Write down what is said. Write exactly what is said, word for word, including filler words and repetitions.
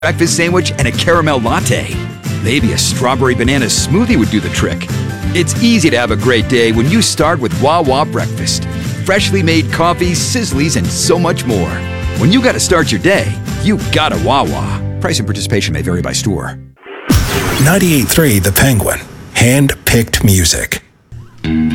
breakfast sandwich and a caramel latte. Maybe a strawberry banana smoothie would do the trick. It's easy to have a great day when you start with Wawa Breakfast. Freshly made coffee, sizzlies, and so much more. When you gotta start your day, you gotta Wawa. Price and participation may vary by store. ninety-eight point three The Penguin. Hand-picked music.